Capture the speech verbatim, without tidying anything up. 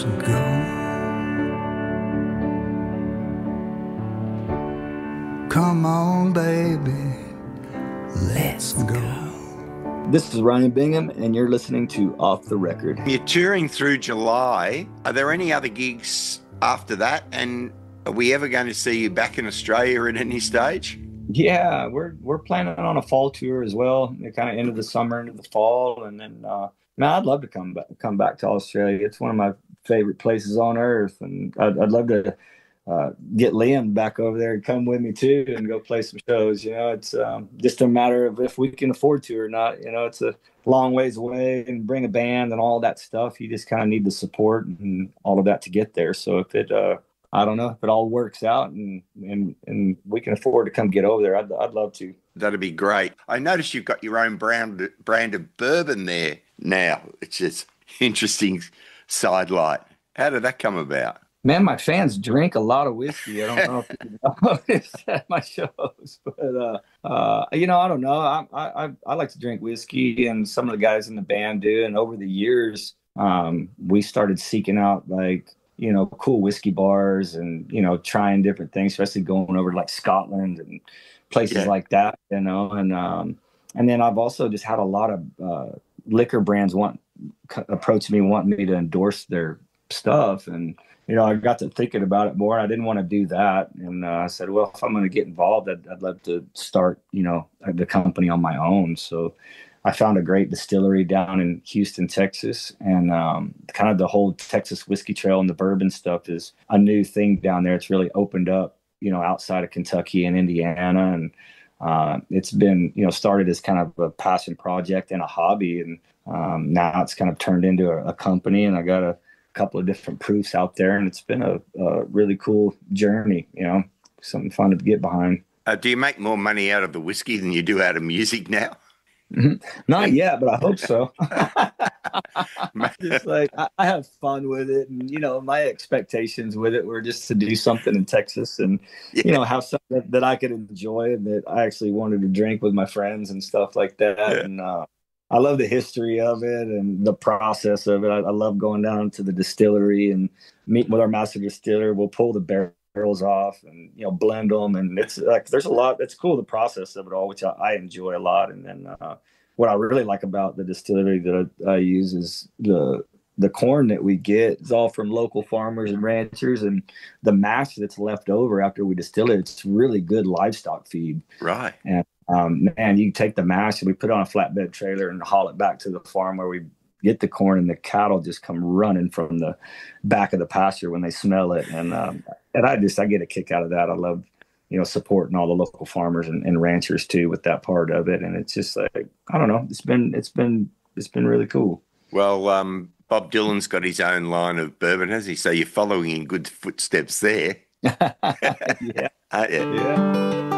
go. Come on, baby, let's go. This is Ryan Bingham, and you're listening to Off the Record. You're touring through July. Are there any other gigs after that? And are we ever going to see you back in Australia at any stage? Yeah, we're we're planning on a fall tour as well. Kind of end of the summer, into the fall, and then uh, man, I'd love to come back come back to Australia. It's one of my favorite places on earth, and I'd, I'd love to uh, get Liam back over there and come with me too, and go play some shows. You know, it's um, just a matter of if we can afford to or not. You know, it's a long ways away, and bring a band and all that stuff. You just kind of need the support and all of that to get there. So if it uh, I don't know if it all works out and, and and we can afford to come get over there, I'd, I'd love to. That'd be great. I noticed you've got your own brand, brand of bourbon there now, which is interesting sidelight. How did that come about? Man, my fans drink a lot of whiskey. I don't know if you noticed at my shows, but uh, uh, you know, I don't know. I, I I like to drink whiskey, and some of the guys in the band do. And over the years, um, we started seeking out like, you know, cool whiskey bars and, you know, trying different things, especially going over to like Scotland and places Yeah. like that, you know, and, um, and then I've also just had a lot of, uh, liquor brands want approach me, wanting me to endorse their stuff. And, you know, I got to thinking about it more. I didn't want to do that. And uh, I said, well, if I'm going to get involved, I'd, I'd love to start, you know, the company on my own. So I found a great distillery down in Houston, Texas, and um, kind of the whole Texas whiskey trail and the bourbon stuff is a new thing down there. It's really opened up, you know, outside of Kentucky and Indiana, and uh, it's been, you know, started as kind of a passion project and a hobby, and um, now it's kind of turned into a, a company, and I got a couple of different proofs out there, and it's been a, a really cool journey, you know, something fun to get behind. Uh, do you make more money out of the whiskey than you do out of music now? Not yet, but I hope so. Just like I, I have fun with it, and you know, my expectations with it were just to do something in Texas, and Yeah. you know, have something that, that I could enjoy and that I actually wanted to drink with my friends and stuff like that. Yeah. And uh, I love the history of it and the process of it. I, I love going down to the distillery and meeting with our master distiller. We'll pull the barrels off and, you know, blend them, and it's like there's a lot. It's cool, the process of it all, which I, I enjoy a lot. And then uh, what I really like about the distillery that I, I use is the the corn that we get is all from local farmers and ranchers, and the mash that's left over after we distill it, it's really good livestock feed. Right. And um, man, you take the mash and we put it on a flatbed trailer and haul it back to the farm where we get the corn, and the cattle just come running from the back of the pasture when they smell it. And um, and I just I get a kick out of that. I love, you know, supporting all the local farmers and, and ranchers too with that part of it. And it's just like, I don't know, it's been it's been it's been really cool. Well, um, Bob Dylan's got his own line of bourbon, has he? So you're following in good footsteps there. Yeah. Aren't you? Yeah.